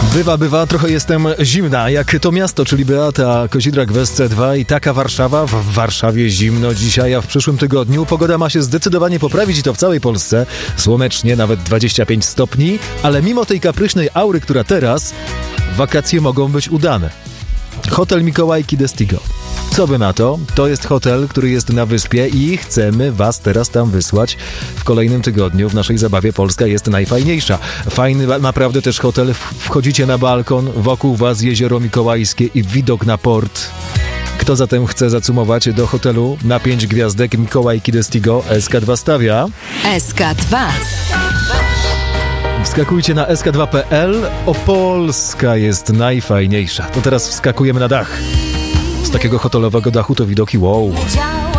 Bywa, trochę jestem zimna, jak to miasto, czyli Beata Kozidrak w SC2 i taka Warszawa. W Warszawie zimno dzisiaj, a w przyszłym tygodniu pogoda ma się zdecydowanie poprawić i to w całej Polsce. Słonecznie, nawet 25 stopni, ale mimo tej kapryśnej aury, która teraz, wakacje mogą być udane. Hotel Mikołajki d'Estigo. Co by na to? To jest hotel, który jest na wyspie i chcemy was teraz tam wysłać w kolejnym tygodniu. W naszej zabawie Polska jest najfajniejsza. Fajny naprawdę też hotel. Wchodzicie na balkon, wokół was jezioro mikołajskie i widok na port. Kto zatem chce zacumować do hotelu na 5 gwiazdek Mikołajki d'Estigo, SK2 stawia. SK2. Wskakujcie na sk2.pl. Polska jest najfajniejsza. To teraz wskakujemy na dach. Z takiego hotelowego dachu to widoki wow.